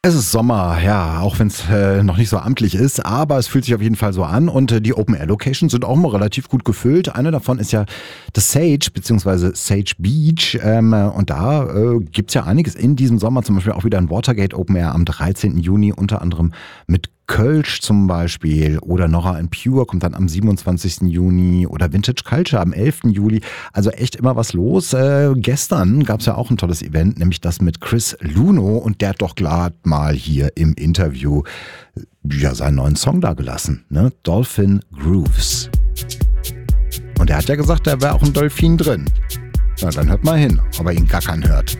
Es ist Sommer, ja, auch wenn es noch nicht so amtlich ist, aber es fühlt sich auf jeden Fall so an und die Open-Air-Locations sind auch mal relativ gut gefüllt. Eine davon ist ja das Sage, beziehungsweise Sage Beach und da gibt's ja einiges in diesem Sommer, zum Beispiel auch wieder ein Watergate Open-Air am 13. Juni, unter anderem mit Kölsch zum Beispiel oder Nora and Pure kommt dann am 27. Juni oder Vintage Culture am 11. Juli. Also echt immer was los. Gestern gab es ja auch ein tolles Event, nämlich das mit Chris Luno und der hat doch gerade mal hier im Interview ja seinen neuen Song da gelassen, ne? Dolphin Grooves. Und er hat ja gesagt, da wäre auch ein Dolphin drin. Na, dann hört mal hin, ob er ihn gackern hört.